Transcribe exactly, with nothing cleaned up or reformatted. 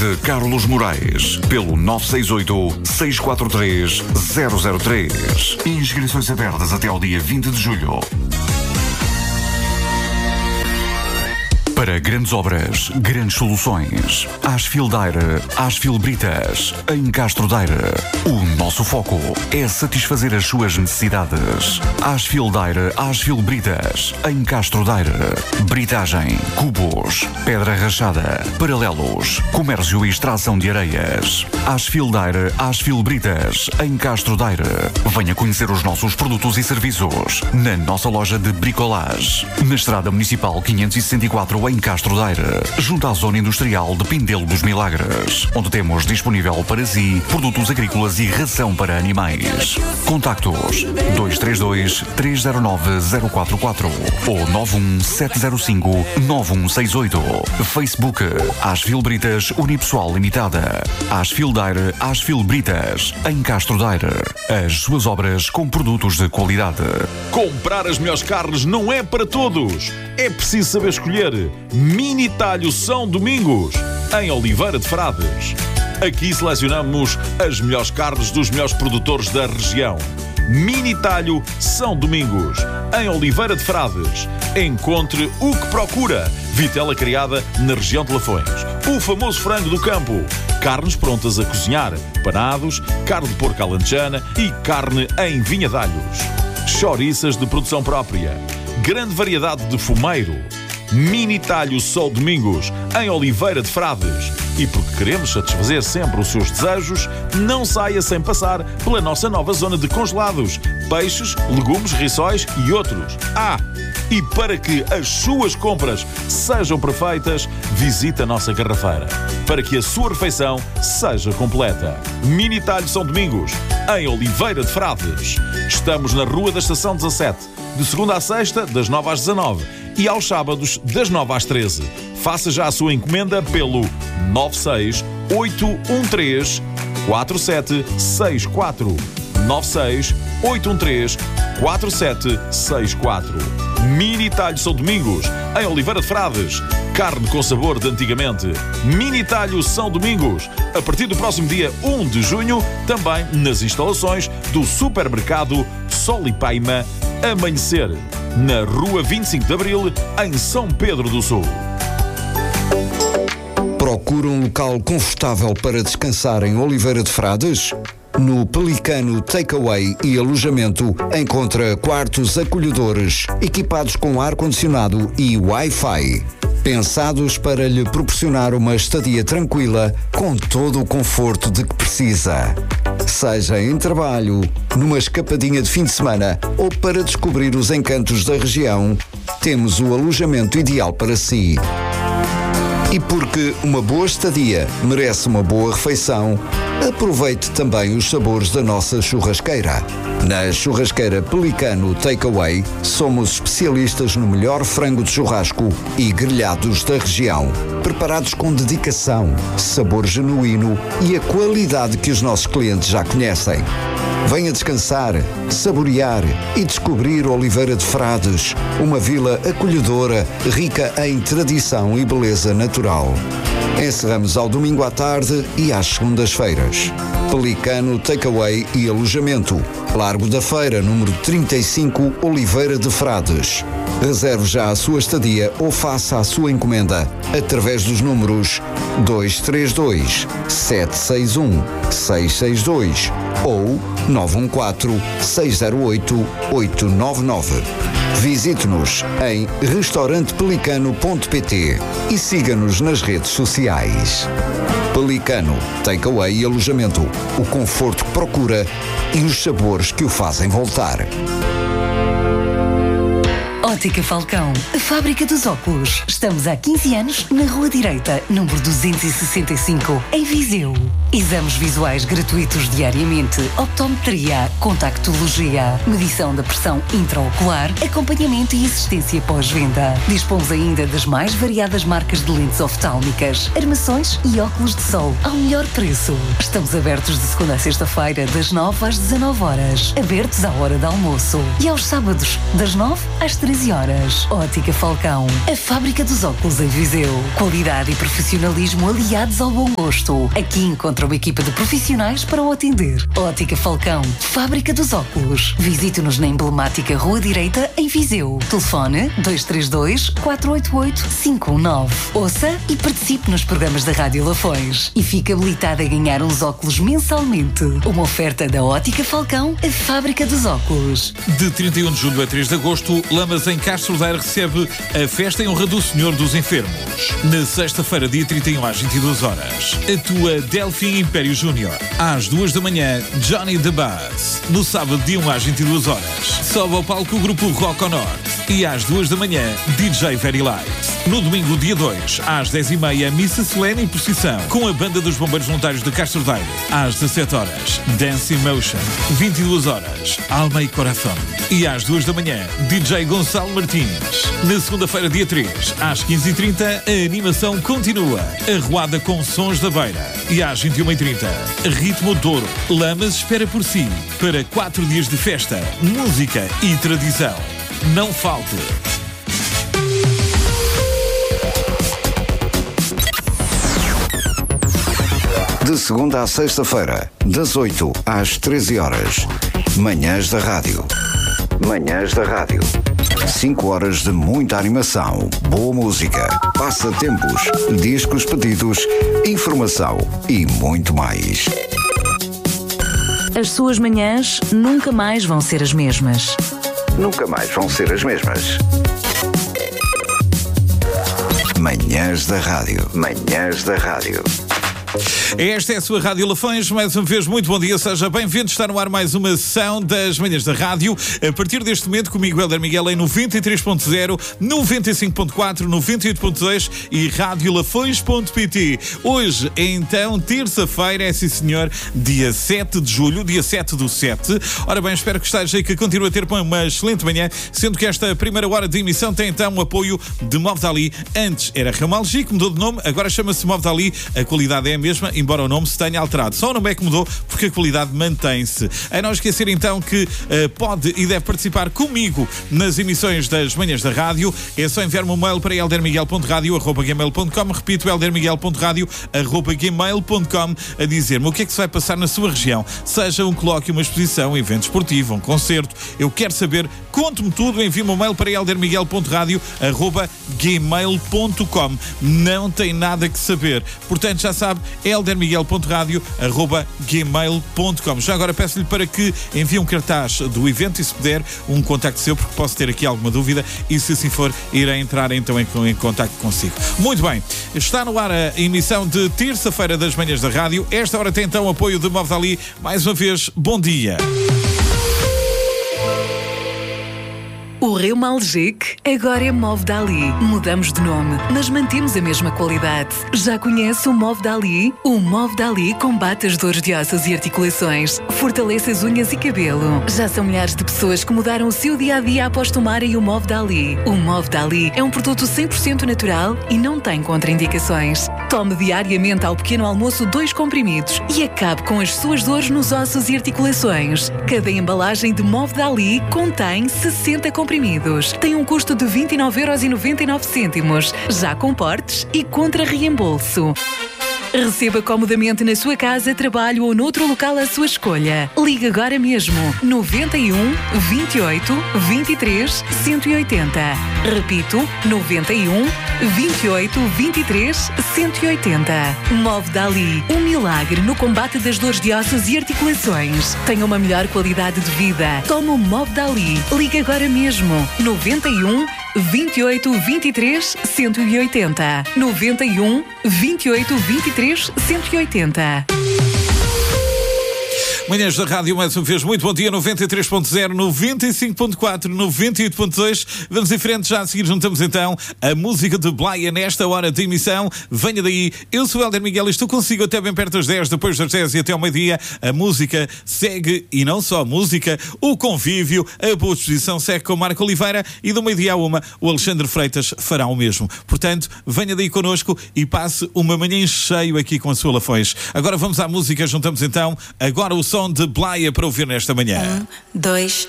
de Carlos Moraes, pelo nove seis oito, seis quatro três, zero zero três. Inscrições abertas até ao dia vinte de julho. Para grandes obras, grandes soluções. Asfil Daire, Asfil Britas, em Castro Daire. O nosso foco é satisfazer as suas necessidades. Asfil Daire, Asfil Britas, em Castro Daire. Britagem, cubos, pedra rachada, paralelos, comércio e extração de areias. Asfil Daire, Asfil Britas, em Castro Daire. Venha conhecer os nossos produtos e serviços na nossa loja de bricolage, na Estrada Municipal quinhentos e sessenta e quatro, em Castro Daire, junto à Zona Industrial de Pindelo dos Milagres, onde temos disponível para si produtos agrícolas e ração para animais. Contactos dois três dois, três zero nove, zero quatro quatro ou nove um sete zero cinco, nove um seis oito. Facebook Asfil Britas Unipessoal Limitada. Asfil Daire, Asfil Britas, em Castro Daire. As suas obras com produtos de qualidade. Comprar as melhores carnes não é para todos. É preciso saber escolher. Mini Talho São Domingos, em Oliveira de Frades. Aqui selecionamos as melhores carnes dos melhores produtores da região. Mini Talho São Domingos, em Oliveira de Frades. Encontre o que procura. Vitela criada na região de Lafões. O famoso frango do campo. Carnes prontas a cozinhar. Panados, carne de porco alentejana e carne em vinhadalhos. Chouriças de produção própria. Grande variedade de fumeiro. Mini Talho São Domingos, em Oliveira de Frades. E porque queremos satisfazer sempre os seus desejos, não saia sem passar pela nossa nova zona de congelados, peixes, legumes, rissóis e outros. Ah, e para que as suas compras sejam perfeitas, visite a nossa garrafeira, para que a sua refeição seja completa. Mini Talho São Domingos, em Oliveira de Frades. Estamos na Rua da Estação dezassete, de segunda à sexta, das nove às dezanove, e aos sábados, das nove às treze. Faça já a sua encomenda pelo nove seis oito um três, quatro sete seis quatro. nove seis oito um três, quatro sete seis quatro. Mini Talho São Domingos, em Oliveira de Frades. Carne com sabor de antigamente. Mini Talho São Domingos. A partir do próximo dia um de junho, também nas instalações do supermercado Sol e Paima Amanhecer, na Rua vinte e cinco de Abril, em São Pedro do Sul. Procura um local confortável para descansar em Oliveira de Frades? No Pelicano Takeaway e Alojamento encontra quartos acolhedores, equipados com ar-condicionado e Wi-Fi. Pensados para lhe proporcionar uma estadia tranquila com todo o conforto de que precisa. Seja em trabalho, numa escapadinha de fim de semana ou para descobrir os encantos da região, temos o alojamento ideal para si. E porque uma boa estadia merece uma boa refeição, aproveite também os sabores da nossa churrasqueira. Na Churrasqueira Pelicano Takeaway, somos especialistas no melhor frango de churrasco e grelhados da região. Preparados com dedicação, sabor genuíno e a qualidade que os nossos clientes já conhecem. Venha descansar, saborear e descobrir Oliveira de Frades, uma vila acolhedora, rica em tradição e beleza natural. Encerramos ao domingo à tarde e às segundas-feiras. Pelicano Takeaway e Alojamento. Largo da Feira, número trinta e cinco, Oliveira de Frades. Reserve já a sua estadia ou faça a sua encomenda através dos números dois três dois, sete seis um, seis seis dois ou nove um quatro, seis zero oito, oito nove nove. Visite-nos em restaurante pelicano ponto pt e siga-nos nas redes sociais. Pelicano Takeaway e Alojamento. O conforto que procura e os sabores que o fazem voltar. Ótica Falcão, a fábrica dos óculos. Estamos há quinze anos na Rua Direita, número duzentos e sessenta e cinco, em Viseu. Exames visuais gratuitos diariamente, optometria, contactologia, medição da pressão intraocular, acompanhamento e assistência pós-venda. Dispomos ainda das mais variadas marcas de lentes oftálmicas, armações e óculos de sol ao melhor preço. Estamos abertos de segunda a sexta-feira, das nove às dezanove horas. Abertos à hora de almoço. E aos sábados, das nove às treze horas. Ótica Falcão, a fábrica dos óculos em Viseu. Qualidade e profissionalismo aliados ao bom gosto. Aqui encontra uma equipa de profissionais para o atender. Ótica Falcão, fábrica dos óculos. Visite-nos na emblemática Rua Direita, em Viseu. Telefone dois três dois, quatro oito oito, cinco um nove. Ouça e participe nos programas da Rádio Lafões. E fique habilitado a ganhar uns óculos mensalmente. Uma oferta da Ótica Falcão, a fábrica dos óculos. De trinta e um de julho a três de agosto, Lamas em Castro Daire recebe a festa em honra do Senhor dos Enfermos. Na sexta-feira, dia trinta e um, às vinte e duas horas, atua Delfim Império Júnior. Às duas da manhã, Johnny the Buzz. No sábado, dia um, às vinte e duas horas, sobe ao palco o grupo Rock on Norte. E às duas da manhã, D J Very Light. No domingo, dia dois, às dez e meia, missa solene em procissão com a banda dos Bombeiros Voluntários de Castro Daire. Às dezassete horas, Dance Emotion. vinte e duas horas, Alma e Coração. E às duas da manhã, D J Gonçalo Martins. Na segunda-feira, dia três, às quinze e trinta, a animação continua. Arruada com Sons da Beira. E às vinte e uma e trinta, Ritmo Douro. Lamas espera por si para quatro dias de festa, música e tradição. Não falte. De segunda à sexta-feira, das oito às treze horas. Manhãs da Rádio. Manhãs da Rádio. cinco horas de muita animação, boa música, passatempos, discos pedidos, informação e muito mais. As suas manhãs nunca mais vão ser as mesmas. Nunca mais vão ser as mesmas. Manhãs da Rádio. Manhãs da Rádio. Esta é a sua Rádio Lafões, mais uma vez muito bom dia, seja bem-vindo, está no ar mais uma sessão das Manhãs da Rádio, a partir deste momento comigo Hélder Miguel em noventa e três ponto zero, noventa e cinco ponto quatro, noventa e oito ponto dois e rádio lafões ponto pt. Hoje é então terça-feira, é sim senhor, dia sete de julho, dia sete do sete. Ora bem, espero que esteja e que continue a ter uma excelente manhã, sendo que esta primeira hora de emissão tem então o apoio de Movdali. Antes era Ramalgico, mudou de nome, agora chama-se Movdali, a qualidade é a mesma, embora o nome se tenha alterado. Só o nome é que mudou, porque a qualidade mantém-se. A não esquecer então que uh, pode e deve participar comigo nas emissões das Manhãs da Rádio. É só enviar-me um mail para eldermiguel ponto radio arroba gmail ponto com. Repito, eldermiguel ponto radio arroba gmail ponto com, a dizer-me o que é que se vai passar na sua região. Seja um colóquio, uma exposição, um evento esportivo, um concerto. Eu quero saber, conte-me tudo, envie-me um mail para eldermiguel ponto radio arroba gmail ponto com. Não tem nada que saber. Portanto, já sabe, eldermiguel ponto radio arroba gmail ponto com. Já agora peço-lhe para que envie um cartaz do evento e, se puder, um contacto seu, porque posso ter aqui alguma dúvida e, se assim for, irei entrar então em, em contacto consigo. Muito bem, está no ar a emissão de terça-feira das Manhãs da Rádio. Esta hora tem então o apoio de Movdali. Mais uma vez, bom dia. O Reumalgic agora é Movdali. Mudamos de nome, mas mantemos a mesma qualidade. Já conhece o Movdali? O Movdali combate as dores de ossos e articulações, fortalece as unhas e cabelo. Já são milhares de pessoas que mudaram o seu dia-a-dia após tomarem o Movdali. O Movdali é um produto cem por cento natural e não tem contraindicações. Tome diariamente ao pequeno almoço dois comprimidos e acabe com as suas dores nos ossos e articulações. Cada embalagem de Movdali contém sessenta comprimidos. Tem um custo de vinte e nove euros e noventa e nove cêntimos, já com portes e contra reembolso. Receba comodamente na sua casa, trabalho ou noutro local à sua escolha. Ligue agora mesmo noventa e um, vinte e oito, vinte e três, cento e oitenta. Repito, noventa e um, vinte e oito, vinte e três, cento e oitenta. Movdali, um milagre no combate das dores de ossos e articulações. Tenha uma melhor qualidade de vida. Tome o Movdali. Ligue agora mesmo noventa e um, vinte e oito, vinte e três, cento e oitenta. noventa e um, vinte e oito, vinte e três, cento e oitenta. Manhãs da Rádio, mais uma vez, muito bom dia, noventa e três ponto zero, noventa e cinco ponto quatro, noventa e oito ponto dois. Vamos em frente, já a seguir juntamos então a música de Blaia nesta hora de emissão. Venha daí, eu sou o Helder Miguel e estou consigo até bem perto das dez, depois das dez e até ao meio-dia. A música segue, e não só a música, o convívio, a boa disposição segue com o Marco Oliveira, e do meio-dia a uma, o Alexandre Freitas fará o mesmo. Portanto, venha daí connosco e passe uma manhã em cheio aqui com a sua Lafões. Agora vamos à música, juntamos então agora o som de Blaia para ouvir nesta manhã. Um, dois,